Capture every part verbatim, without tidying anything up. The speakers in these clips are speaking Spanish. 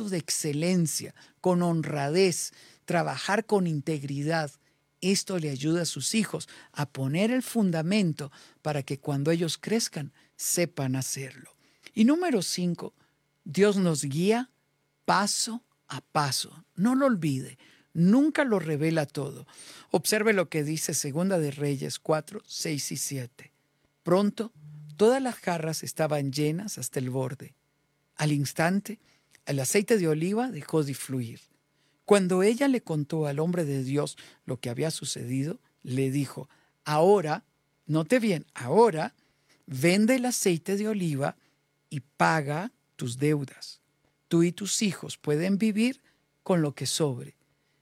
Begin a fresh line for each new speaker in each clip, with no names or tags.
trabajo de excelencia, con honradez, trabajar con integridad. Esto le ayuda a sus hijos a poner el fundamento para que cuando ellos crezcan sepan hacerlo. Y número cinco, Dios nos guía paso a paso. No lo olvide, nunca lo revela todo. Observe lo que dice Segunda de Reyes cuatro, seis y siete. Pronto, todas las jarras estaban llenas hasta el borde. Al instante, el aceite de oliva dejó de fluir. Cuando ella le contó al hombre de Dios lo que había sucedido, le dijo: ahora, note bien, ahora vende el aceite de oliva y paga tus deudas. Tú y tus hijos pueden vivir con lo que sobre.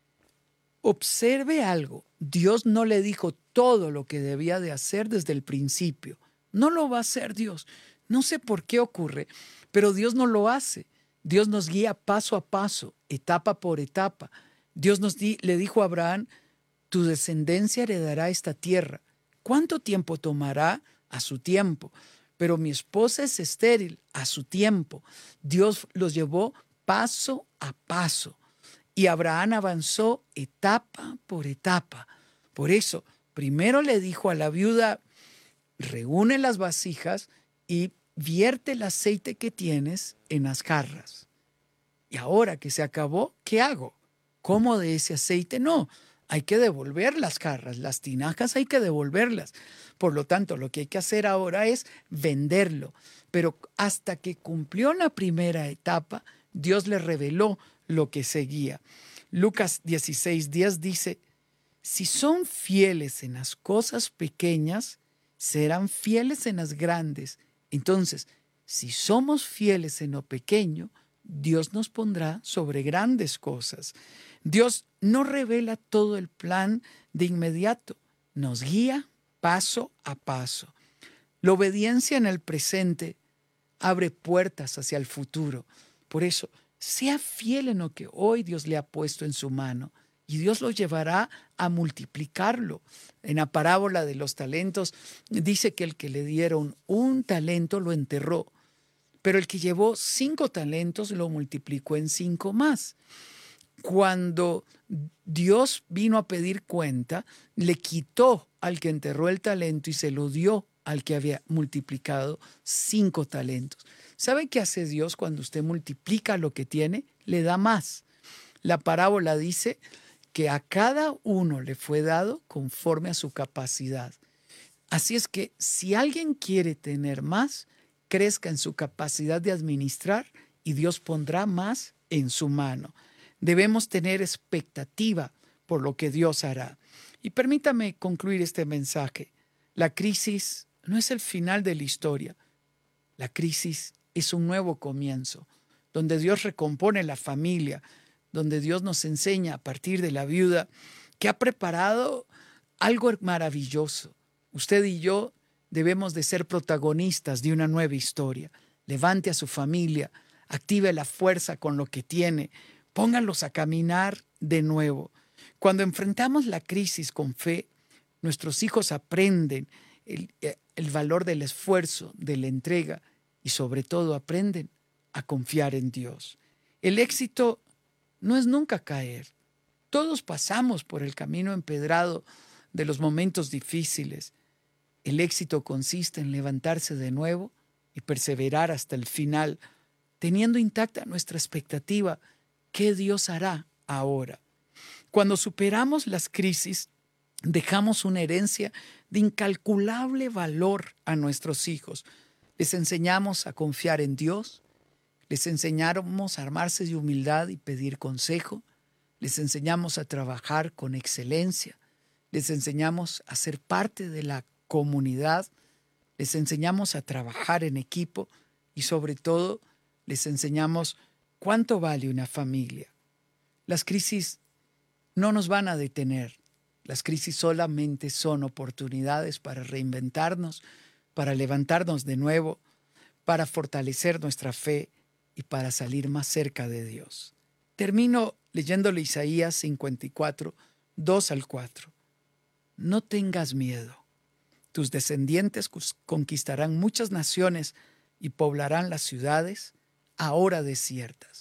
Observe algo, Dios no le dijo todo lo que debía de hacer desde el principio. No lo va a hacer Dios. No sé por qué ocurre, pero Dios no lo hace. Dios nos guía paso a paso, etapa por etapa. Dios nos di, le dijo a Abraham: tu descendencia heredará esta tierra. ¿Cuánto tiempo tomará? A su tiempo. Pero mi esposa es estéril, a su tiempo. Dios los llevó paso a paso. Y Abraham avanzó etapa por etapa. Por eso, primero le dijo a la viuda: reúne las vasijas y vierte el aceite que tienes en las jarras. Y ahora que se acabó, ¿qué hago? ¿Como de ese aceite? No, hay que devolver las jarras, las tinajas hay que devolverlas. Por lo tanto, lo que hay que hacer ahora es venderlo. Pero hasta que cumplió la primera etapa, Dios le reveló lo que seguía. Lucas dieciséis diez dice: si son fieles en las cosas pequeñas, serán fieles en las grandes. Entonces, si somos fieles en lo pequeño, Dios nos pondrá sobre grandes cosas. Dios no revela todo el plan de inmediato, nos guía paso a paso. La obediencia en el presente abre puertas hacia el futuro. Por eso, sea fiel en lo que hoy Dios le ha puesto en su mano y Dios lo llevará a multiplicarlo. En la parábola de los talentos dice que el que le dieron un talento lo enterró, pero el que llevó cinco talentos lo multiplicó en cinco más. Cuando Dios vino a pedir cuenta, le quitó al que enterró el talento y se lo dio al que había multiplicado cinco talentos. ¿Sabe qué hace Dios cuando usted multiplica lo que tiene? Le da más. La parábola dice que a cada uno le fue dado conforme a su capacidad. Así es que si alguien quiere tener más, crezca en su capacidad de administrar y Dios pondrá más en su mano. Debemos tener expectativa por lo que Dios hará. Y permítame concluir este mensaje. La crisis no es el final de la historia. La crisis es un nuevo comienzo, donde Dios recompone la familia, donde Dios nos enseña a partir de la viuda que ha preparado algo maravilloso. Usted y yo debemos de ser protagonistas de una nueva historia. Levante a su familia, active la fuerza con lo que tiene, pónganlos a caminar de nuevo. Cuando enfrentamos la crisis con fe, nuestros hijos aprenden el, el valor del esfuerzo, de la entrega y sobre todo aprenden a confiar en Dios. El éxito no es nunca caer. Todos pasamos por el camino empedrado de los momentos difíciles. El éxito consiste en levantarse de nuevo y perseverar hasta el final, teniendo intacta nuestra expectativa. ¿Qué Dios hará ahora? Cuando superamos las crisis, dejamos una herencia de incalculable valor a nuestros hijos. Les enseñamos a confiar en Dios, les enseñamos a armarse de humildad y pedir consejo, les enseñamos a trabajar con excelencia, les enseñamos a ser parte de la comunidad, les enseñamos a trabajar en equipo y sobre todo les enseñamos cuánto vale una familia. Las crisis no nos van a detener. Las crisis solamente son oportunidades para reinventarnos, para levantarnos de nuevo, para fortalecer nuestra fe y para salir más cerca de Dios. Termino leyéndole Isaías cincuenta y cuatro, dos al cuatro. No tengas miedo. Tus descendientes conquistarán muchas naciones y poblarán las ciudades ahora desiertas.